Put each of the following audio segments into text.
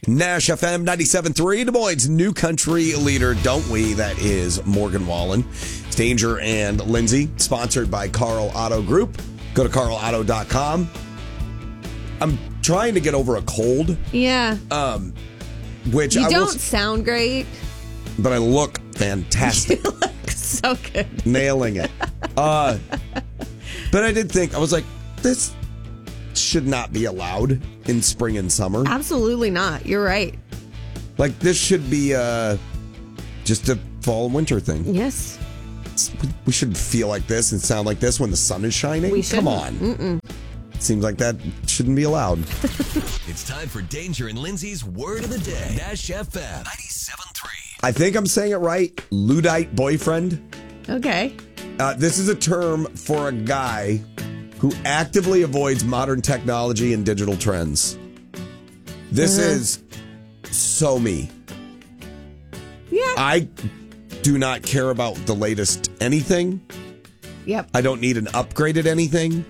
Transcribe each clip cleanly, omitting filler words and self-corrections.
Nash FM 97.3, Des Moines' new country leader, don't we? That is Morgan Wallen. It's Danger and Lindsay, sponsored by Carl Auto Group. Go to carlauto.com. I'm trying to get over a cold. Yeah. Which you don't sound great. But I look fantastic. You look so good. Nailing it. But I did think, I was like, this should not be allowed in spring and summer. Absolutely not. You're right. Like, this should be just a fall and winter thing. Yes. We should feel like this and sound like this when the sun is shining. We shouldn't. Come on. Mm-mm. Seems like that shouldn't be allowed. It's time for Danger and Lindsay's Word of the Day. Nash FM 97.3. I think I'm saying it right. Luddite boyfriend. Okay. This is a term for a guy who actively avoids modern technology and digital trends. This is so me. Yeah. I do not care about the latest anything. Yep. I don't need an upgraded anything.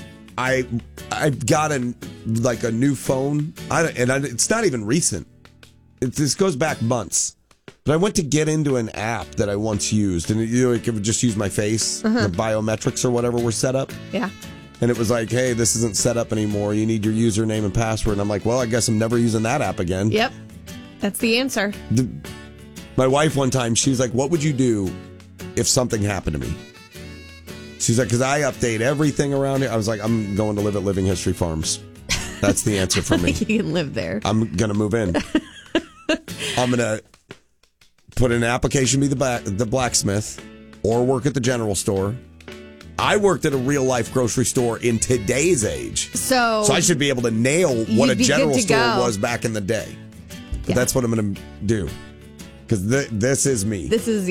I've got a new phone, it's not even recent. This goes back months. But I went to get into an app that I once used, and I could just use my face, the biometrics or whatever were set up. Yeah. And it was like, hey, this isn't set up anymore. You need your username and password. And I'm like, well, I guess I'm never using that app again. Yep. That's the answer. My wife one time, she was like, what would you do if something happened to me? She's like, because I update everything around here. I was like, I'm going to live at Living History Farms. That's the answer for me. You can live there. I'm going to move in. I'm going to put in an application to be the blacksmith or work at the general store. I worked at a real life grocery store in today's age. So I should be able to nail what a general store was back in the day. But that's what I'm going to do. Because this is me. This is,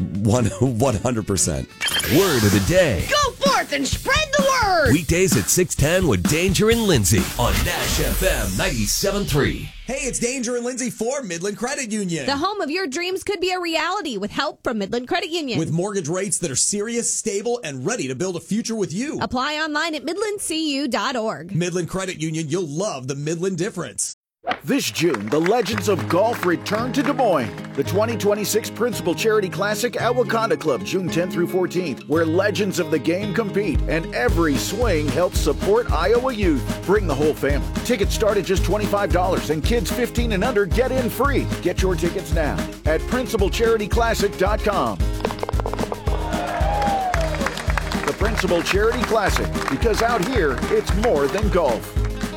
100%. Word of the Day. Go forth and spread the word. Weekdays at 6:10 with Danger and Lindsay on Nash FM 97.3. Hey, it's Danger and Lindsay for Midland Credit Union. The home of your dreams could be a reality with help from Midland Credit Union. With mortgage rates that are serious, stable, and ready to build a future with you. Apply online at midlandcu.org. Midland Credit Union, you'll love the Midland difference. This June, the Legends of Golf return to Des Moines. The 2026 Principal Charity Classic at Wakanda Club, June 10th through 14th, where legends of the game compete and every swing helps support Iowa youth. Bring the whole family. Tickets start at just $25 and kids 15 and under get in free. Get your tickets now at principalcharityclassic.com. The Principal Charity Classic, because out here, it's more than golf.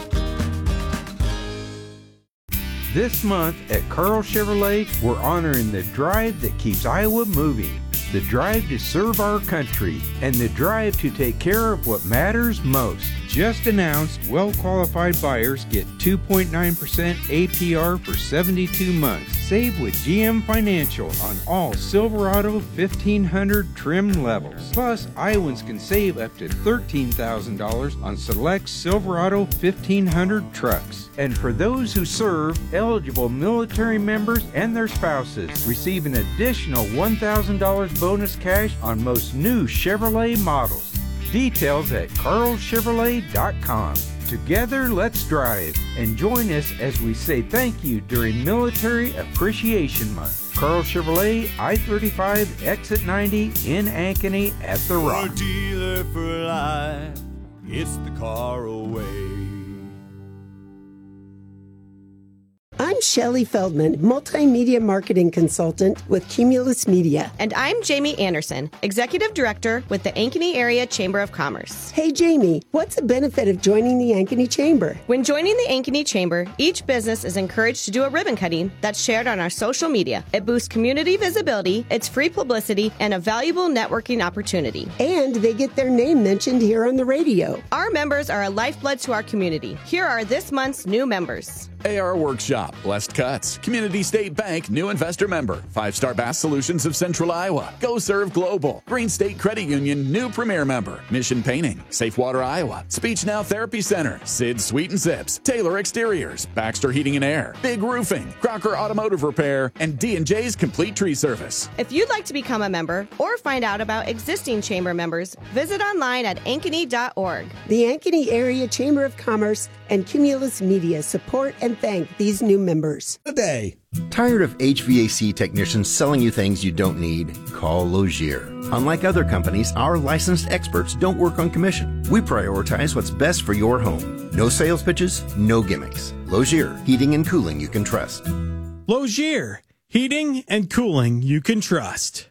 This month at Carl Chevrolet, we're honoring the drive that keeps Iowa moving, the drive to serve our country, and the drive to take care of what matters most. Just announced, well-qualified buyers get 2.9% APR for 72 months. Save with GM Financial on all Silverado 1500 trim levels. Plus, Iowans can save up to $13,000 on select Silverado 1500 trucks. And for those who serve, eligible military members and their spouses receive an additional $1,000 bonus cash on most new Chevrolet models. Details at carlchevrolet.com. Together, let's drive and join us as we say thank you during Military Appreciation Month. Carl Chevrolet, I-35, Exit 90 in Ankeny at The Rock. A dealer for life, it's the Carl way. I'm Shelley Feldman, multimedia marketing consultant with Cumulus Media. And I'm Jamie Anderson, executive director with the Ankeny Area Chamber of Commerce. Hey, Jamie, what's the benefit of joining the Ankeny Chamber? When joining the Ankeny Chamber, each business is encouraged to do a ribbon cutting that's shared on our social media. It boosts community visibility, it's free publicity, and a valuable networking opportunity. And they get their name mentioned here on the radio. Our members are a lifeblood to our community. Here are this month's new members. AR Workshop, Blessed Cuts, Community State Bank, new investor member, 5-Star Bass Solutions of Central Iowa, Go Serve Global, Green State Credit Union, new premier member, Mission Painting, Safe Water Iowa, Speech Now Therapy Center, Sid's Sweet and Zips, Taylor Exteriors, Baxter Heating and Air, Big Roofing, Crocker Automotive Repair, and D&J's Complete Tree Service. If you'd like to become a member or find out about existing chamber members, visit online at ankeny.org. The Ankeny Area Chamber of Commerce and Cumulus Media support and and thank these new members. A day. Tired of HVAC technicians selling you things you don't need? Call Logier. Unlike other companies, our licensed experts don't work on commission. We prioritize what's best for your home. No sales pitches, no gimmicks. Logier, heating and cooling you can trust. Logier, heating and cooling you can trust.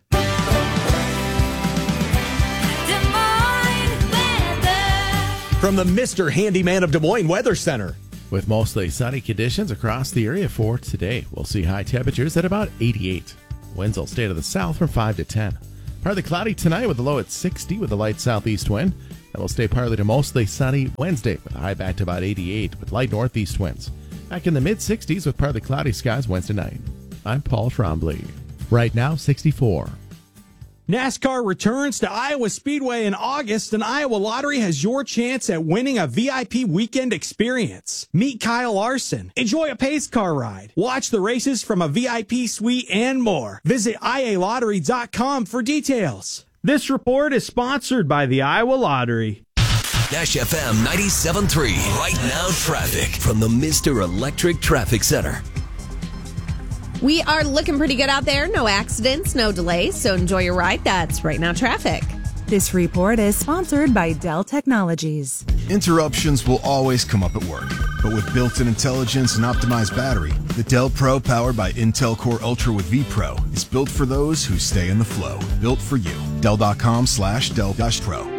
From the Mr. Handyman of Des Moines Weather Center. With mostly sunny conditions across the area for today, we'll see high temperatures at about 88. Winds will stay to the south from 5 to 10. Partly cloudy tonight with a low at 60 with a light southeast wind. And will stay partly to mostly sunny Wednesday with a high back to about 88 with light northeast winds. Back in the mid-60s with partly cloudy skies Wednesday night. I'm Paul Trombley. Right now, 64. NASCAR returns to Iowa Speedway in August, and Iowa Lottery has your chance at winning a VIP weekend experience. Meet Kyle Larson, enjoy a pace car ride, watch the races from a VIP suite, and more. Visit IALottery.com for details. This report is sponsored by the Iowa Lottery. Dash FM 97.3. Right now traffic from the Mr. Electric Traffic Center. We are looking pretty good out there. No accidents, no delays, so enjoy your ride. That's Right Now Traffic. This report is sponsored by Dell Technologies. Interruptions will always come up at work, but with built-in intelligence and optimized battery, the Dell Pro powered by Intel Core Ultra with vPro is built for those who stay in the flow. Built for you. Dell.com/Dell-Pro.